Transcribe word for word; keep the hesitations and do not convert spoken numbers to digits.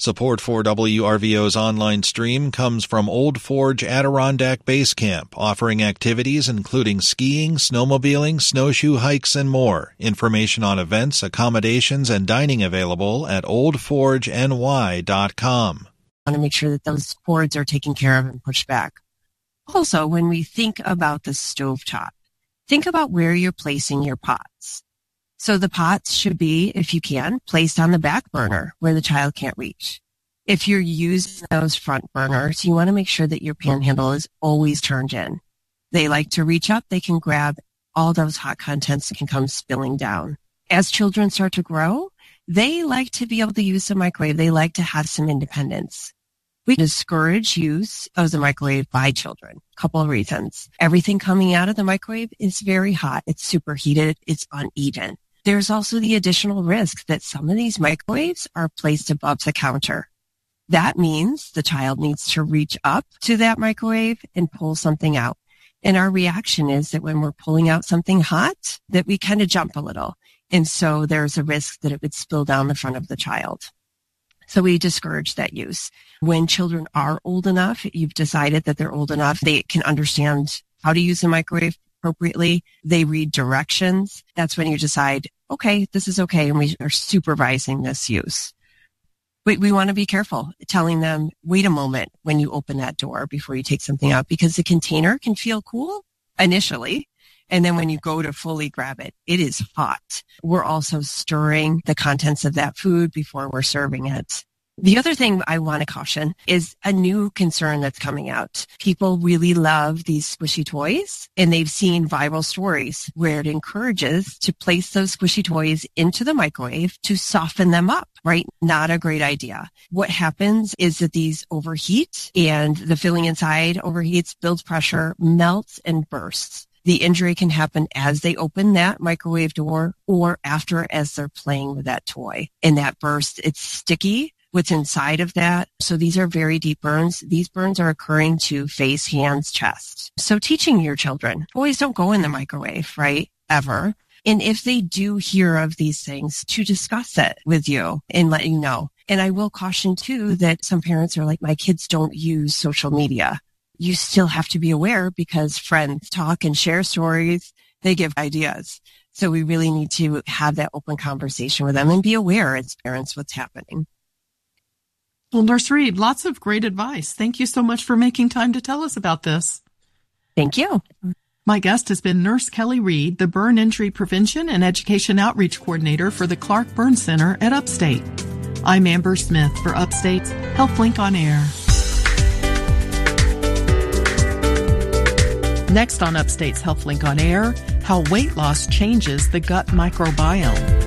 Support for W R V O's online stream comes from Old Forge Adirondack Base Camp, offering activities including skiing, snowmobiling, snowshoe hikes, and more. Information on events, accommodations, and dining available at old forge n y dot com. I want to make sure that those cords are taken care of and pushed back. Also, when we think about the stovetop, think about where you're placing your pots. So the pots should be, if you can, placed on the back burner where the child can't reach. If you're using those front burners, you want to make sure that your pan handle is always turned in. They like to reach up, they can grab all those hot contents that can come spilling down. As children start to grow, they like to be able to use the microwave. They like to have some independence. We discourage use of the microwave by children. A couple of reasons. Everything coming out of the microwave is very hot. It's superheated. It's uneven. There's also the additional risk that some of these microwaves are placed above the counter. That means the child needs to reach up to that microwave and pull something out. And our reaction is that when we're pulling out something hot, that we kind of jump a little. And so there's a risk that it would spill down the front of the child. So we discourage that use. When children are old enough, you've decided that they're old enough, they can understand how to use the microwave appropriately. They read directions. That's when you decide, okay, this is okay, and we are supervising this use. But we want to be careful telling them, wait a moment when you open that door before you take something out, because the container can feel cool initially. And then when you go to fully grab it, it is hot. We're also stirring the contents of that food before we're serving it. The other thing I want to caution is a new concern that's coming out. People really love these squishy toys, and they've seen viral stories where it encourages to place those squishy toys into the microwave to soften them up, right? Not a great idea. What happens is that these overheat, and the filling inside overheats, builds pressure, melts, and bursts. The injury can happen as they open that microwave door or after as they're playing with that toy. And that burst, it's sticky. What's inside of that. So these are very deep burns. These burns are occurring to face, hands, chest. So teaching your children, toys don't go in the microwave, right? Ever. And if they do hear of these things, to discuss it with you and let you know. And I will caution too that some parents are like, my kids don't use social media. You still have to be aware because friends talk and share stories. They give ideas. So we really need to have that open conversation with them and be aware as parents what's happening. Well, Nurse Reed, lots of great advice. Thank you so much for making time to tell us about this. Thank you. My guest has been Nurse Kelly Reed, the Burn Injury Prevention and Education Outreach Coordinator for the Clark Burn Center at Upstate. I'm Amber Smith for Upstate's HealthLink on Air. Next on Upstate's HealthLink on Air, how weight loss changes the gut microbiome.